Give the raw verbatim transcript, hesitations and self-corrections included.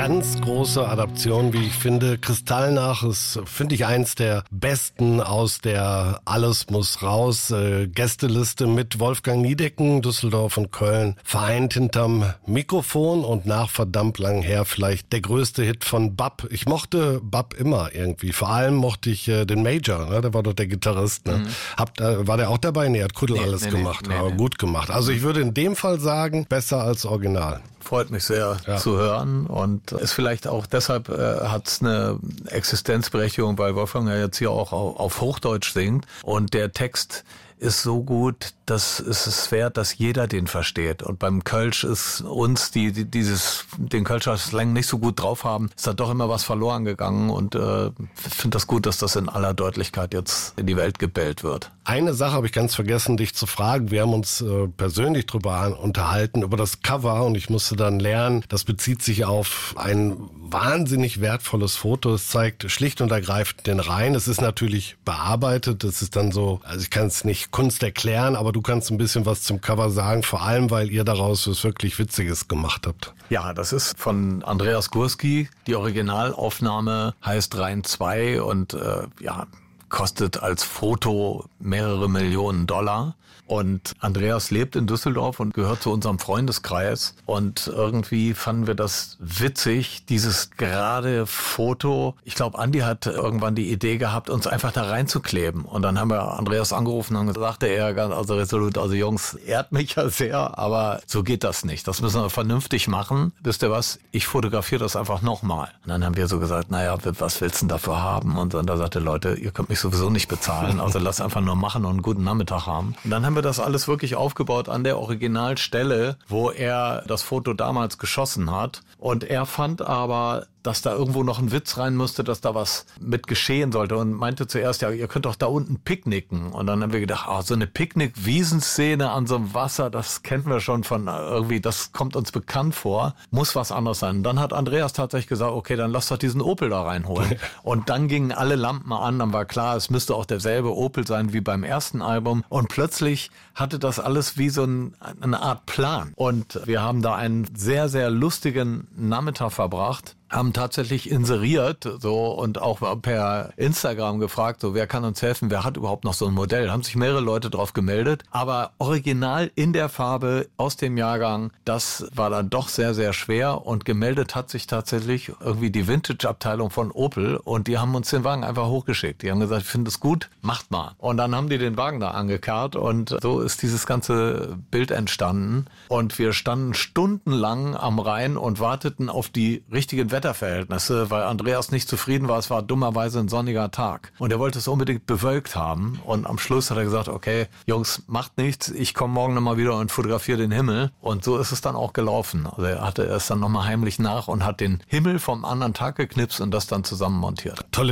ganz große Adaption, wie ich finde. Kristallnach ist, finde ich, eins der besten aus der Alles muss raus äh, Gästeliste mit Wolfgang Niedecken, Düsseldorf und Köln, vereint hinterm Mikrofon und nach verdammt lang her vielleicht der größte Hit von Bab. Ich mochte Bab immer irgendwie. Vor allem mochte ich äh, den Major, ne? Der war doch der Gitarrist. Ne? Mhm. Hab, äh, war der auch dabei? Nee, hat Kuddel nee, alles nee, gemacht. Nee, aber nee. Gut gemacht. Also ich würde in dem Fall sagen, besser als Original. Freut mich sehr ja. zu hören und ist vielleicht auch deshalb äh, hat es eine Existenzberechtigung, weil Wolfgang ja jetzt hier auch auf, auf Hochdeutsch singt und der Text ist so gut, dass es es wert, dass jeder den versteht. Und beim Kölsch ist uns, die, die dieses den Kölscher Slang nicht so gut drauf haben, ist da doch immer was verloren gegangen. Und äh, finde das gut, dass das in aller Deutlichkeit jetzt in die Welt gebellt wird. Eine Sache habe ich ganz vergessen, dich zu fragen. Wir haben uns äh, persönlich drüber unterhalten, über das Cover. Und ich musste dann lernen, das bezieht sich auf ein wahnsinnig wertvolles Foto. Es zeigt schlicht und ergreifend den Rhein. Es ist natürlich bearbeitet. Es ist dann so, also ich kann es nicht Kunst erklären, aber du kannst ein bisschen was zum Cover sagen, vor allem, weil ihr daraus was wirklich Witziges gemacht habt. Ja, das ist von Andreas Gursky. Die Originalaufnahme heißt Rhein zwei und äh, ja, kostet als Foto mehrere Millionen Dollar. Und Andreas lebt in Düsseldorf und gehört zu unserem Freundeskreis. Und irgendwie fanden wir das witzig, dieses gerade Foto. Ich glaube, Andi hat irgendwann die Idee gehabt, uns einfach da reinzukleben. Und dann haben wir Andreas angerufen und dann sagte er ganz also resolut, also Jungs, ehrt mich ja sehr, aber so geht das nicht. Das müssen wir vernünftig machen. Wisst ihr was? Ich fotografiere das einfach nochmal. Und dann haben wir so gesagt, naja, was willst du denn dafür haben? Und dann da sagte Leute, ihr könnt mich sowieso nicht bezahlen, also lasst einfach nur machen und einen guten Nachmittag haben. Und dann haben wir das alles wirklich aufgebaut an der Originalstelle, wo er das Foto damals geschossen hat. Und er fand aber, dass da irgendwo noch ein Witz rein musste, dass da was mit geschehen sollte und meinte zuerst, ja, ihr könnt doch da unten picknicken. Und dann haben wir gedacht, oh, so eine Picknick-Wiesenszene an so einem Wasser, das kennen wir schon von irgendwie, das kommt uns bekannt vor, muss was anderes sein. Und dann hat Andreas tatsächlich gesagt, okay, dann lass doch diesen Opel da reinholen. Und dann gingen alle Lampen an, dann war klar, es müsste auch derselbe Opel sein wie beim ersten Album. Und plötzlich hatte das alles wie so ein, eine Art Plan. Und wir haben da einen sehr, sehr lustigen Nachmittag verbracht, haben tatsächlich inseriert so und auch per Instagram gefragt, so wer kann uns helfen, wer hat überhaupt noch so ein Modell. Haben sich mehrere Leute drauf gemeldet, aber original in der Farbe aus dem Jahrgang, das war dann doch sehr, sehr schwer und gemeldet hat sich tatsächlich irgendwie die Vintage-Abteilung von Opel und die haben uns den Wagen einfach hochgeschickt. Die haben gesagt, ich finde es gut, macht mal. Und dann haben die den Wagen da angekarrt und so ist dieses ganze Bild entstanden und wir standen stundenlang am Rhein und warteten auf die richtigen Wetterverhältnisse, weil Andreas nicht zufrieden war. Es war dummerweise ein sonniger Tag. Und er wollte es unbedingt bewölkt haben. Und am Schluss hat er gesagt, okay, Jungs, macht nichts. Ich komme morgen nochmal wieder und fotografiere den Himmel. Und so ist es dann auch gelaufen. Also er hatte es dann nochmal heimlich nach und hat den Himmel vom anderen Tag geknipst und das dann zusammen montiert. Tolle